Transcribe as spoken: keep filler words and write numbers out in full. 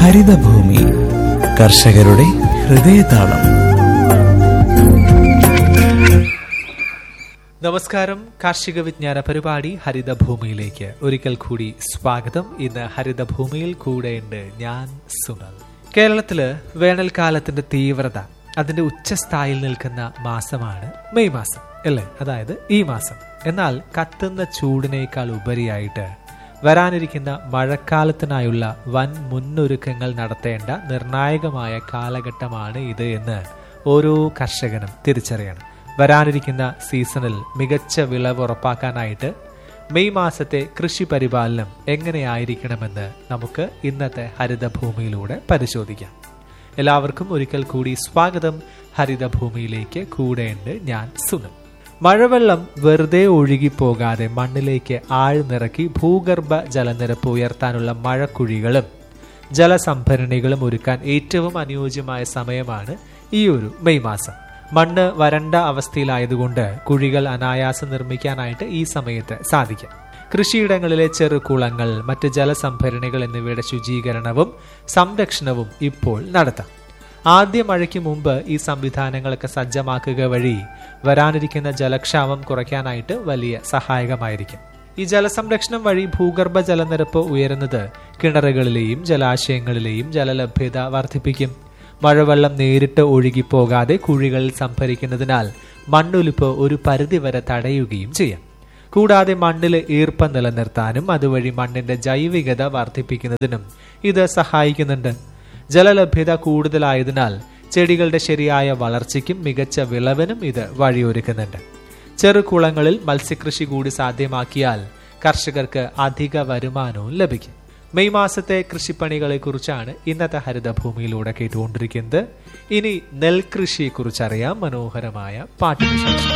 ഹരിതഭൂമി കർഷകരുടെ ഹൃദയതാളം. നമസ്കാരം. കാർഷിക വിജ്ഞാന പരിപാടി ഹരിതഭൂമിയിലേക്ക് ഒരിക്കൽ കൂടി സ്വാഗതം. ഇന്ന് ഹരിതഭൂമിയിൽ കൂടെയുണ്ട് ഞാൻ സുനൽ. കേരളത്തില് വേനൽക്കാലത്തിന്റെ തീവ്രത അതിന്റെ ഉച്ചസ്ഥായിൽ നിൽക്കുന്ന മാസമാണ് മെയ് മാസം അല്ലേ, അതായത് ഈ മാസം. എന്നാൽ കത്തുന്ന ചൂടിനേക്കാൾ ഉപരിയായിട്ട് വരാനിരിക്കുന്ന മഴക്കാലത്തിനായുള്ള വൻ മുന്നൊരുക്കങ്ങൾ നടത്തേണ്ട നിർണായകമായ കാലഘട്ടമാണ് ഇത് എന്ന് ഓരോ കർഷകനും തിരിച്ചറിയണം. വരാനിരിക്കുന്ന സീസണിൽ മികച്ച വിളവ് ഉറപ്പാക്കാനായിട്ട് മെയ് മാസത്തെ കൃഷി പരിപാലനം എങ്ങനെയായിരിക്കണമെന്ന് നമുക്ക് ഇന്നത്തെ ഹരിതഭൂമിയിലൂടെ പരിശോധിക്കാം. എല്ലാവർക്കും ഒരിക്കൽ കൂടി സ്വാഗതം. ഹരിതഭൂമിയിലേക്ക് കൂടെയുണ്ട് ഞാൻ സുനൽ. മഴവെള്ളം വെറുതെ ഒഴുകിപ്പോകാതെ മണ്ണിലേക്ക് ആഴ്ന്നിറക്കി ഭൂഗർഭ ജലനിരപ്പ് ഉയർത്താനുള്ള മഴക്കുഴികളും ജലസംഭരണികളും ഒരുക്കാൻ ഏറ്റവും അനുയോജ്യമായ സമയമാണ് ഈ ഒരു മെയ് മാസം. മണ്ണ് വരണ്ട അവസ്ഥയിലായതുകൊണ്ട് കുഴികൾ അനായാസം നിർമ്മിക്കാനായിട്ട് ഈ സമയത്ത് സാധിക്കും. കൃഷിയിടങ്ങളിലെ ചെറുകുളങ്ങൾ, മറ്റ് ജലസംഭരണികൾ എന്നിവയുടെ ശുചീകരണവും സംരക്ഷണവും ഇപ്പോൾ നടത്താം. ആദ്യ മഴയ്ക്ക് മുമ്പ് ഈ സംവിധാനങ്ങളൊക്കെ സജ്ജമാക്കുക വഴി വരാനിരിക്കുന്ന ജലക്ഷാമം കുറയ്ക്കാനായിട്ട് വലിയ സഹായകമായിരിക്കും. ഈ ജലസംരക്ഷണം വഴി ഭൂഗർഭ ജലനിരപ്പ് ഉയരുന്നത് കിണറുകളിലെയും ജലാശയങ്ങളിലെയും ജലലഭ്യത വർദ്ധിപ്പിക്കും. മഴവെള്ളം നേരിട്ട് ഒഴുകിപ്പോകാതെ കുഴികളിൽ സംഭരിക്കുന്നതിനാൽ മണ്ണൊലിപ്പ് ഒരു പരിധിവരെ തടയുകയും ചെയ്യാം. കൂടാതെ മണ്ണിലെ ഈർപ്പം നിലനിർത്താനും അതുവഴി മണ്ണിന്റെ ജൈവികത വർദ്ധിപ്പിക്കുന്നതിനും ഇത് സഹായിക്കുന്നുണ്ട്. ജലലഭ്യത കൂടുതലായതിനാൽ ചെടികളുടെ ശരിയായ വളർച്ചയ്ക്കും മികച്ച വിളവിനും ഇത് വഴിയൊരുക്കുന്നുണ്ട്. ചെറുകുളങ്ങളിൽ മത്സ്യകൃഷി കൂടി സാധ്യമാക്കിയാൽ കർഷകർക്ക് അധിക വരുമാനവും ലഭിക്കും. മെയ് മാസത്തെ കൃഷിപ്പണികളെ കുറിച്ചാണ് ഇന്നത്തെ ഹരിതഭൂമിയിലൂടെ കേട്ടുകൊണ്ടിരിക്കുന്നത്. ഇനി നെൽകൃഷിയെ കുറിച്ചറിയാം മനോഹരമായ പാട്ടിന് ശേഷം.